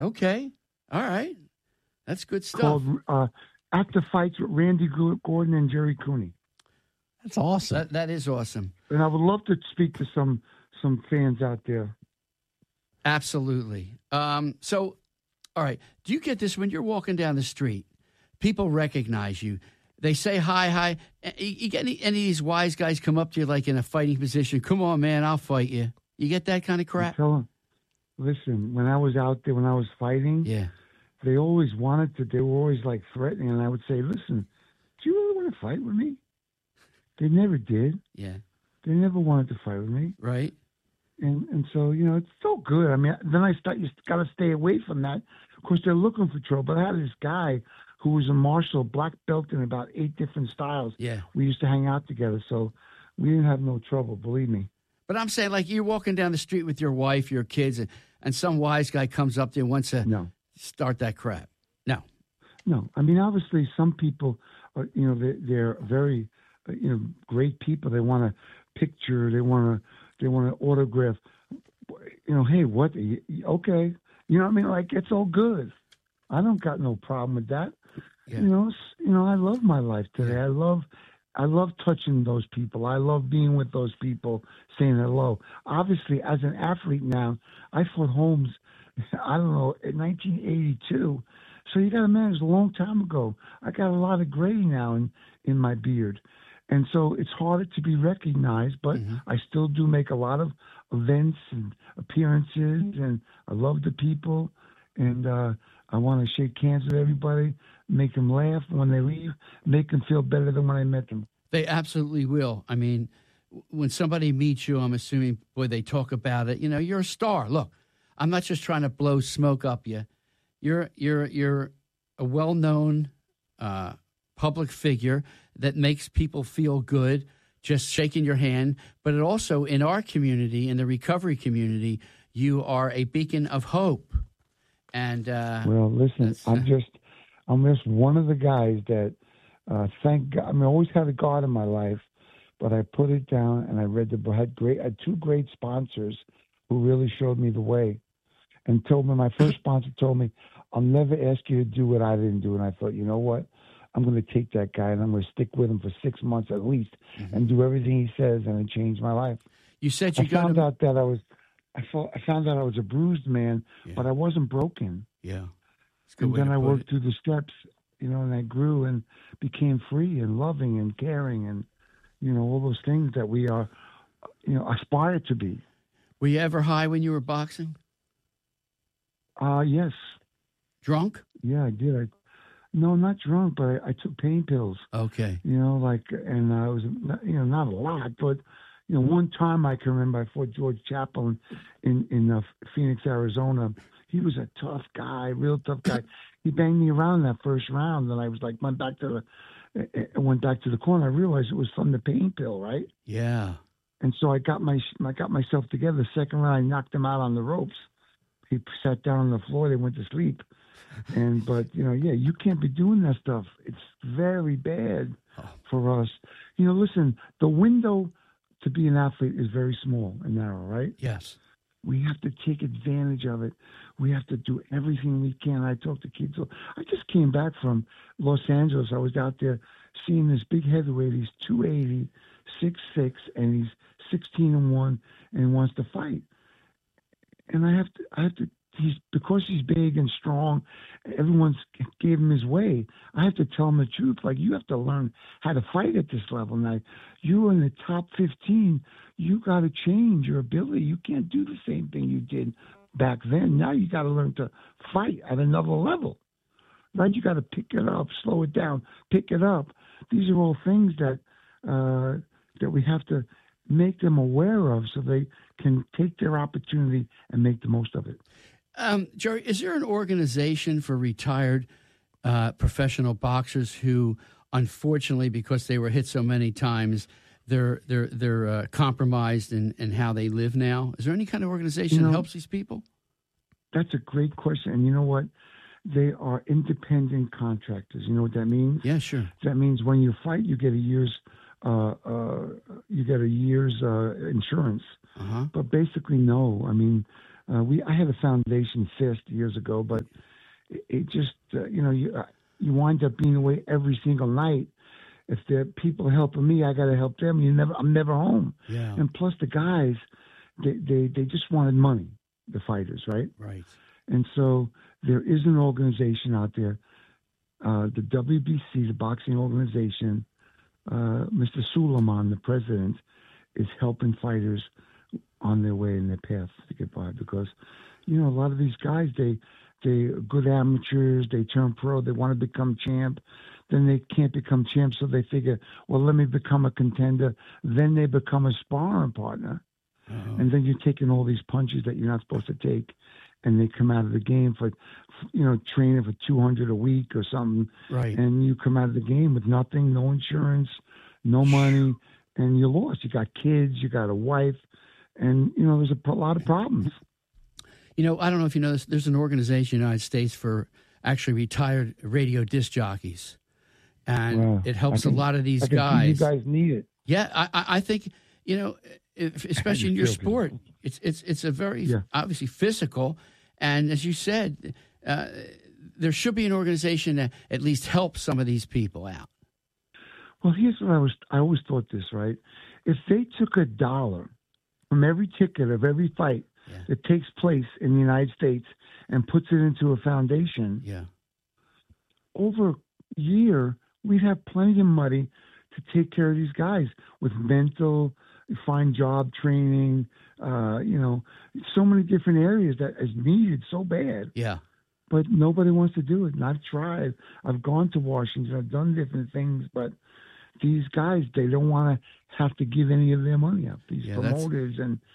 Okay. All right. That's good stuff. Called Active Fights with Randy Gordon and Jerry Cooney. That's awesome. That is awesome. And I would love to speak to some fans out there. Absolutely. So, all right. Do you get this when you're walking down the street? People recognize you. They say hi. You get any of these wise guys come up to you like in a fighting position? Come on, man, I'll fight you. You get that kind of crap? Tell them, listen, when I was out there, when I was fighting, Yeah. they always wanted to. They were always like threatening, and I would say, "Listen, do you really want to fight with me?" They never did. Yeah. They never wanted to fight with me. Right. And so, it's so good. I mean, then you got to stay away from that. Of course, they're looking for trouble. But I had this guy who was a martial, black belt in about 8 different styles. Yeah. We used to hang out together, so we didn't have no trouble, believe me. But I'm saying, like, you're walking down the street with your wife, your kids, and some wise guy comes up to you and wants to start that crap. No. I mean, obviously, some people, are, they're very, great people. They want a picture. They want to autograph. Hey, what? Okay. You know what I mean? Like, it's all good. I don't got no problem with that. Yeah. I love my life today. I love touching those people. I love being with those people, saying hello. Obviously, as an athlete now, I fought Holmes, I don't know, in 1982. So you got to imagine, it's a long time ago. I got a lot of gray now in my beard. And so it's harder to be recognized, but I still do make a lot of events and appearances, and I love the people, and I want to shake hands with everybody, make them laugh when they leave, make them feel better than when I met them. They absolutely will. I mean, when somebody meets you, I'm assuming, boy, they talk about it. You're a star. Look, I'm not just trying to blow smoke up you. You're a well-known public figure that makes people feel good just shaking your hand. But it also, in our community, in the recovery community, you are a beacon of hope. And well, listen, I'm just one of the guys that thank God. I mean, I always had a God in my life, but I put it down and I read the book. I had 2 great sponsors who really showed me the way, and told me, my first sponsor told me, "I'll never ask you to do what I didn't do." And I thought, you know what? I'm going to take that guy and I'm going to stick with him for 6 months at least and do everything he says, and it changed my life. You said I found out that I found out I was a bruised man, but I wasn't broken. Yeah. And then I worked through the steps, and I grew and became free and loving and caring and, all those things that we are, aspire to be. Were you ever high when you were boxing? Yes. Drunk? Yeah, I did. No, not drunk, but I took pain pills. Okay. And I was, not a lot, but, one time I can remember I fought George Chaplin in Phoenix, Arizona. He was a tough guy, real tough guy. He banged me around that first round, and I was like, went back to the corner. I realized it was from the pain pill, right? Yeah. And so I got myself together. The second round, I knocked him out on the ropes. He sat down on the floor. They went to sleep. But you can't be doing that stuff. It's very bad for us. Listen, the window to be an athlete is very small and narrow, right? Yes. We have to take advantage of it. We have to do everything we can. I talk to kids. I just came back from Los Angeles. I was out there seeing this big heavyweight. He's 280, 6'6", and he's 16-1, and he wants to fight. And I have to. Because he's big and strong, everyone's gave him his way. I have to tell him the truth. Like, you have to learn how to fight at this level. Now, you're in the top 15. You got to change your ability. You can't do the same thing you did back then. Now you got to learn to fight at another level. Right? You got to pick it up, slow it down, pick it up. These are all things that we have to make them aware of so they can take their opportunity and make the most of it. Jerry, is there an organization for retired professional boxers who, unfortunately, because they were hit so many times, they're compromised in how they live now? Is there any kind of organization that helps these people? That's a great question. And you know what? They are independent contractors. You know what that means? Yeah, sure. That means when you fight, you get a year's insurance. Uh-huh. But basically, no. I mean, I had a foundation fist years ago, but it just you wind up being away every single night. If there are people helping me, I got to help them. I'm never home. Yeah. And plus the guys, they just wanted money, the fighters, right? Right. And so there is an organization out there, the WBC, the boxing organization. Mr. Suleiman, the president, is helping fighters on their way in their path to get by, because a lot of these guys, they're good amateurs, they turn pro, they want to become champ, then they can't become champ, so they figure, well, let me become a contender, then they become a sparring partner, and then you're taking all these punches that you're not supposed to take, and they come out of the game for training for 200 a week or something, right? And you come out of the game with nothing, no insurance, no money, and you're lost. You got kids, you got a wife, and there's a lot of problems. I don't know if you know this. There's an organization in the United States for actually retired radio disc jockeys, and it helps a lot of these guys. You guys need it. Yeah, I think especially in your sport, it's a very obviously physical, and as you said, there should be an organization that at least helps some of these people out. Well, here's what I always thought this, right? If they took $1 from every ticket of every fight that takes place in the United States and puts it into a foundation, over a year, we'd have plenty of money to take care of these guys with mental, find job training, so many different areas that is needed so bad. Yeah. But nobody wants to do it. And I've tried. I've gone to Washington. I've done different things. But these guys, they don't want to have to give any of their money up. These promoters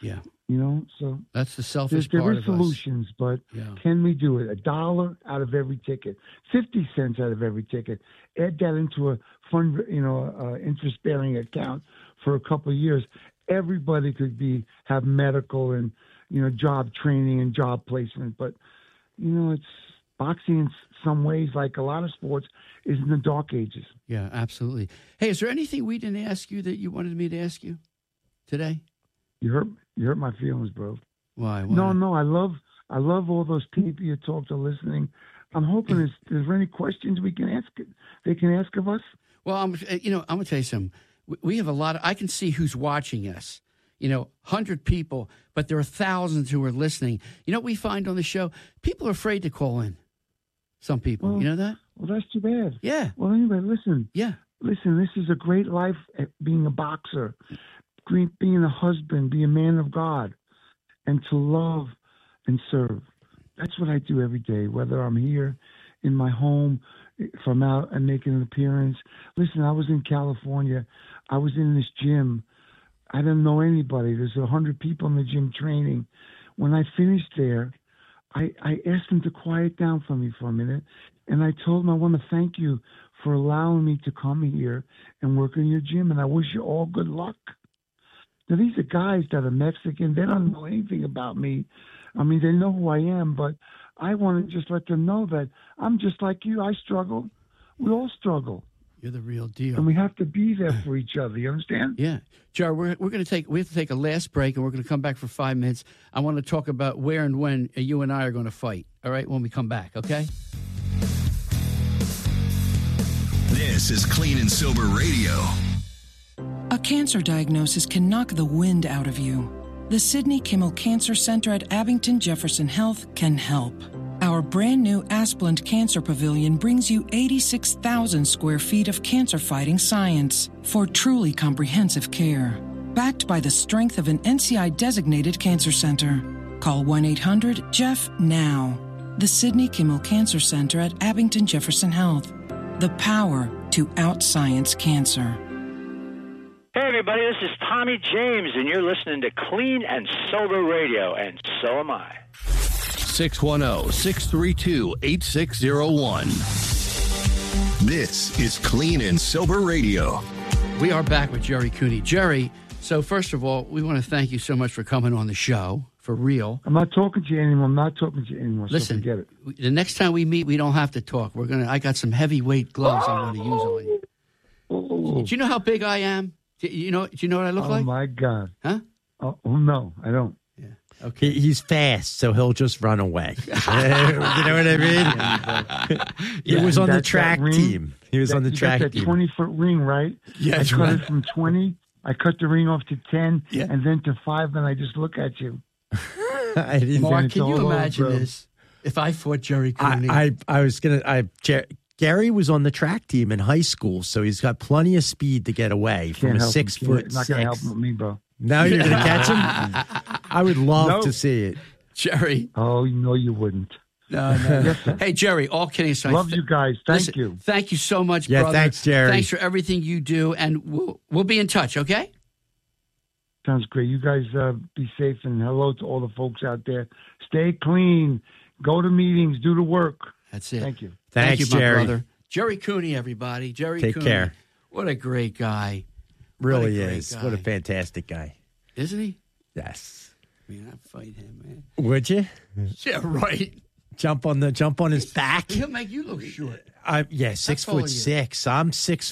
so that's the selfish there part is of solutions, us. But can we do it? $1 out of every ticket, 50 cents out of every ticket. Add that into a fund, interest-bearing account for a couple of years. Everybody could have medical and job training and job placement. But it's boxing in some ways, like a lot of sports, is in the dark ages. Yeah, absolutely. Hey, is there anything we didn't ask you that you wanted me to ask you today? You hurt my feelings, bro. Why? No. I love all those people you talk to listening. I'm hoping is there any questions we can ask? They can ask of us. Well, I'm gonna tell you something. We have a lot of. I can see who's watching us. 100 people, but there are thousands who are listening. What we find on the show? People are afraid to call in. Some people, you know that? Well, that's too bad. Yeah. Well, anyway, listen. Yeah. Listen, this is a great life, being a boxer, being a husband, be a man of God, and to love and serve. That's what I do every day, whether I'm here in my home, if I'm out and making an appearance. Listen, I was in California. I was in this gym. I didn't know anybody. There's 100 people in the gym training. When I finished there, I asked them to quiet down for me for a minute, and I told them I want to thank you for allowing me to come here and work in your gym, and I wish you all good luck. Now, these are guys that are Mexican. They don't know anything about me. I mean, they know who I am, but I want to just let them know that I'm just like you. I struggle. We all struggle. You're the real deal. And we have to be there for each other. You understand? Yeah. Jar, we have to take a last break, and we're going to come back for 5 minutes. I want to talk about where and when you and I are going to fight, all right, when we come back, okay? This is Clean and Sober Radio. A cancer diagnosis can knock the wind out of you. The Sidney Kimmel Cancer Center at Abington Jefferson Health can help. Our brand new Asplund Cancer Pavilion brings you 86,000 square feet of cancer-fighting science for truly comprehensive care. Backed by the strength of an NCI-designated cancer center. Call 1-800-JEFF now. The Sidney Kimmel Cancer Center at Abington Jefferson Health. The power to out-science cancer. Hey, everybody, this is Tommy James, and you're listening to Clean and Sober Radio, and so am I. 610-632-8601. This is Clean and Sober Radio. We are back with Jerry Cooney. Jerry, so first of all, we want to thank you so much for coming on the show, for real. I'm not talking to you anymore. Listen, so forget it. The next time we meet, we don't have to talk. I got some heavyweight gloves I'm going to use on you. Oh. Do you know how big I am? Do you know what I look like? Oh, my God. Huh? Oh, no, I don't. Yeah. Okay. He's fast, so he'll just run away. You know what I mean? He was on the track team. He was on the track team. That 20-foot ring, right? Yeah, I cut it from 20. I cut the ring off to 10, Yeah. and then to 5, and I just look at you. I didn't. Mark, can all you over, imagine bro. this? If I fought Jerry Cooney. I was gonna. Gary was on the track team in high school, so he's got plenty of speed to get away from a 6 foot. Not gonna help me, bro. Now you're gonna catch him. I would love to see it. Jerry. Oh, no, you wouldn't. No. Hey, Jerry, all kidding aside. Love you guys. Thank you. Thank you so much, Yeah, brother. thanks, Jerry. Thanks for everything you do, and we'll be in touch, okay? Sounds great. You guys be safe, and hello to all the folks out there. Stay clean. Go to meetings. Do the work. That's it. Thank you. Thanks, Thank you, my Jerry. brother. Jerry Cooney, everybody. Jerry Take Cooney. care. What a great guy. Really What a great is. guy. What a fantastic guy. Isn't he? Yes. I mean, I'd fight him, man. Would you Yeah, right. jump on his back? He'll make you look short. Yeah, 6 tall are you? foot 6. I'm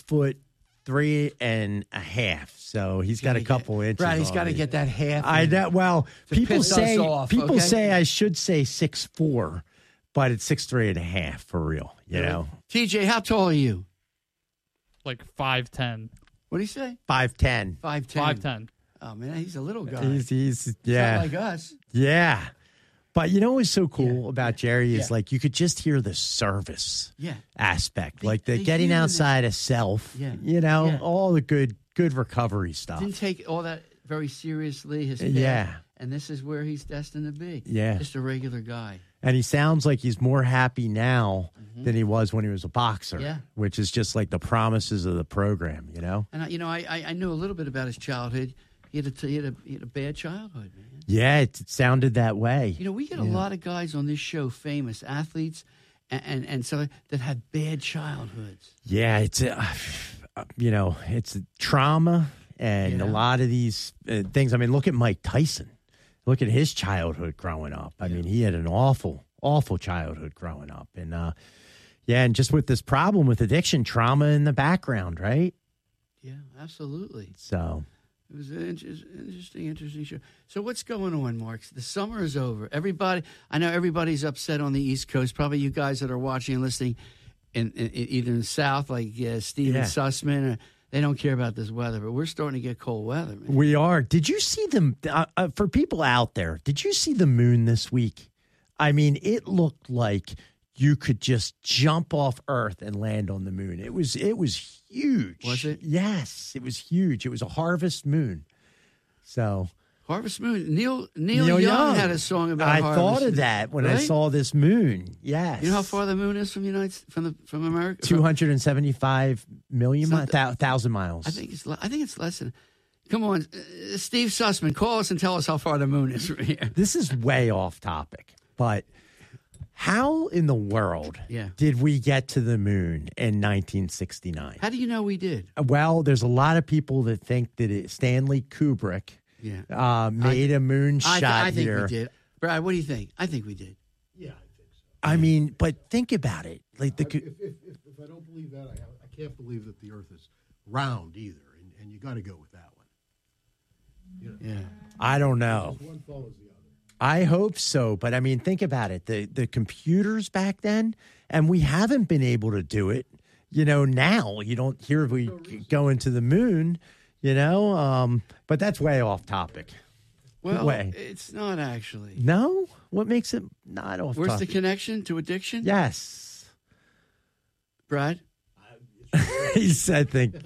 6'3.5". So he's got a couple inches. Brad, he's on got to me. get that half. I know. Well, people piss us say off, okay? I should say 6'4", but it's 6'3.5" for real. You know, TJ, how tall are you? Like 5'10". What do you say? 5'10". 5'10". 5'10". Oh, man, he's a little guy. He's He's yeah, not like us. yeah. But you know what's so cool Yeah. about Jerry is Yeah. like you could just hear the service Yeah. aspect, like the the getting humanist. outside of self. Yeah. You know, Yeah. all the good recovery stuff. Didn't take all that very seriously. His path, Yeah. and this is where he's destined to be. Yeah. Just a regular guy. And he sounds like he's more happy now than he was when he was a boxer. Yeah. Which is just like the promises of the program, you know? And I knew a little bit about his childhood. He had a bad childhood, man. Yeah, it sounded that way. You know, we get a lot of guys on this show, famous athletes, and so that had bad childhoods. Yeah, it's it's trauma and a Yeah. lot of these things. I mean, look at Mike Tyson. Look at his childhood growing up. I mean, he had an awful childhood growing up, and and just with this problem with addiction, trauma in the background, right? Yeah, absolutely. So It was an interesting show. So what's going on, Mark? The summer is over. I know everybody's upset on the East Coast. Probably you guys that are watching and listening, in either in the South, like Steven Sussman, they don't care about this weather. But we're starting to get cold weather, man. we are. Did you see them? For people out there, did you see the moon this week? I mean, it looked like you could just jump off Earth and land on the moon. It was huge. Was it? Yes, it was huge. It was a harvest moon. So Harvest Moon. Neil Young had a song about I Harvest thought Moon, of that when I right? saw this moon. Yes. You know how far the moon is from from America? 275 million Something- 1,000 miles. I think it's less than. Come on, Steve Sussman, call us and tell us how far the moon is from here. This is way off topic, but how in the world Yeah. did we get to the moon in 1969? How do you know we did? Well, there's a lot of people that think that Stanley Kubrick Yeah, made a moon shot I think here. we did. Brad, what do you think? I think we did. I mean, but think about it. Like If I don't believe that, I can't believe that the Earth is round either, and you got to go with that one. You know, Yeah. I don't know. one follows the other. I hope so, but I mean, think about it. The computers back then, and we haven't been able to do it. You know, now you don't hear we go into the moon. You know, but that's way off topic. Well, Way. it's not actually. No, what makes it not off Where's topic? the connection to addiction? Yes, Brad. he said. Think.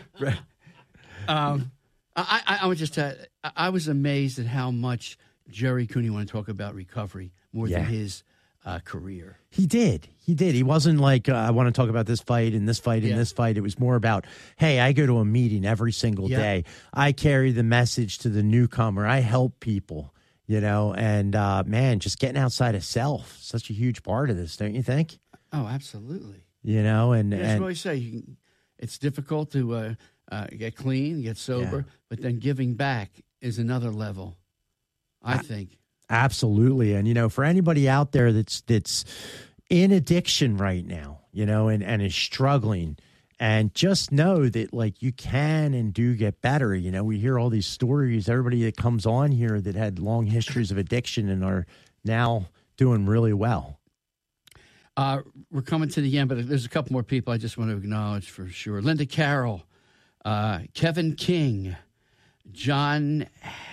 I would just tell you, I was amazed at how much Jerry Cooney wanted to talk about recovery more Yeah. than his career. He did. He wasn't like, I want to talk about this fight and this fight and Yeah. this fight. It was more about, hey, I go to a meeting every single Yeah. day. I carry the message to the newcomer. I help people, you know, and man, just getting outside of self, such a huge part of this, don't you think? Oh, absolutely. You know, and, That's and what I say. It's difficult to get clean, get sober, but then giving back is another level, I think. absolutely. And, you know, for anybody out there that's in addiction right now, you know, and is struggling, And just know that, like, you can and do get better. You know, we hear all these stories, everybody that comes on here that had long histories of addiction and are now doing really well. We're coming to the end, but there's a couple more people I just want to acknowledge for sure. Linda Carroll, Kevin King, John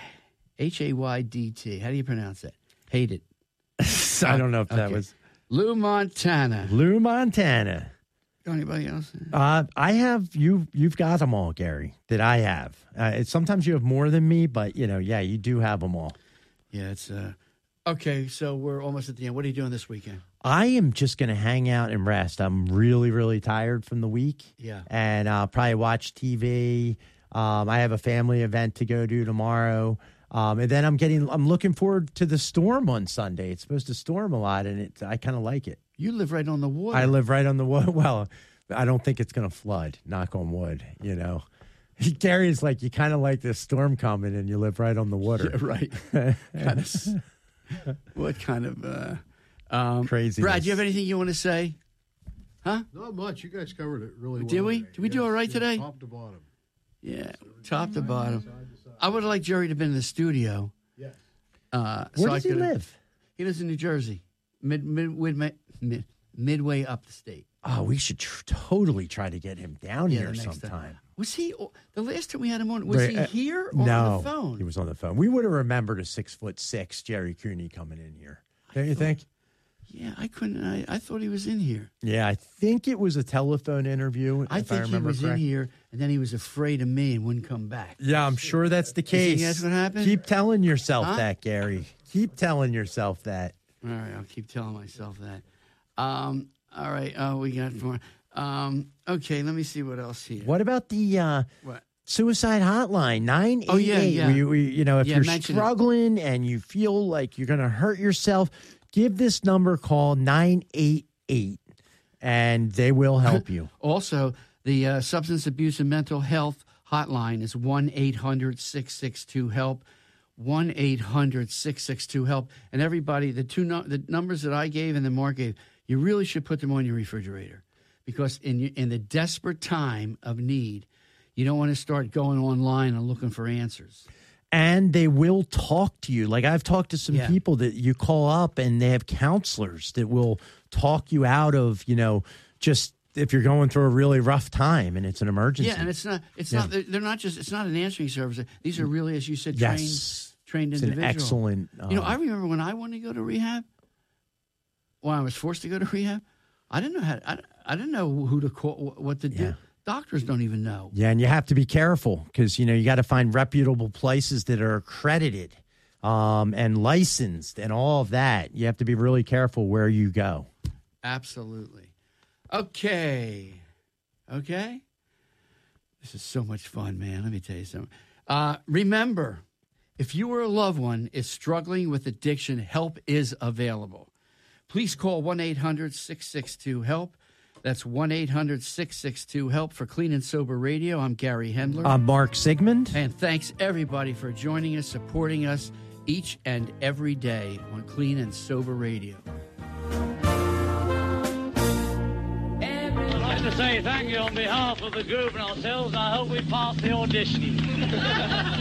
Haydt. How do you pronounce that? Hate it. I don't know if that was Lou Montana. Lou Montana. Anybody else? I have you've got them all, Gary, that I have. Sometimes you have more than me, but you do have them all. Yeah, it's okay. So we're almost at the end. What are you doing this weekend? I am just going to hang out and rest. I'm really, really tired from the week. Yeah. And I'll probably watch TV. I have a family event to go to tomorrow. And then I'm looking forward to the storm on Sunday. It's supposed to storm a lot, and I kind of like it. You live right on the water. I live right on the water. Well, I don't think it's going to flood, knock on wood, Gary is like, you kind of like this storm coming and you live right on the water. Yeah, right. What kind of crazy? Brad, do you have anything you want to say? Huh? Not much. You guys covered it really well. Did we? Today. Did we do all right today? Top to bottom. Yeah, top to bottom. I would have liked Jerry to have been in the studio. Yes. Where does he live? He lives in New Jersey, midway up the state. Oh, we should totally try to get him down here sometime. Was he the last time we had him on? Was he here or no, on the phone? He was on the phone. We would have remembered a 6'6" Jerry Cooney coming in here. Don't you think? Yeah, I couldn't. I thought he was in here. Yeah, I think it was a telephone interview. I think he was in here, and then he was afraid of me and wouldn't come back. Yeah, I'm sure that's the case. You think that's what happened? Keep telling yourself that, Gary. Keep telling yourself that. All right, I'll keep telling myself that. All right, we got more. Okay, let me see what else here. What about the what? Suicide hotline, 988? Oh, yeah. If you're struggling and you feel like you're going to hurt yourself, give this number a call, 988, and they will help you. Also, the substance abuse and mental health hotline is 1-800-662-HELP, 1-800-662-HELP. And everybody, the numbers that I gave and that Mark gave, you really should put them on your refrigerator, because in the desperate time of need, you don't want to start going online and looking for answers. And they will talk to you. Like, I've talked to some people that you call up and they have counselors that will talk you out of, just if you're going through a really rough time and it's an emergency. Yeah, and it's not, they're not just, it's not an answering service. These are really, as you said, trained individuals. It's an excellent. I remember when I wanted to go to rehab, when I was forced to go to rehab, I didn't know I didn't know who to call, what to do. Doctors don't even know. Yeah, and you have to be careful because, you got to find reputable places that are accredited and licensed and all of that. You have to be really careful where you go. Absolutely. Okay. This is so much fun, man. Let me tell you something. Remember, if you or a loved one is struggling with addiction, help is available. Please call 1-800-662-HELP. That's 1-800-662-HELP. For Clean and Sober Radio, I'm Gary Hendler. I'm Mark Sigmund. And thanks, everybody, for joining us, supporting us each and every day on Clean and Sober Radio. I'd like to say thank you on behalf of the group and ourselves. I hope we pass the auditioning.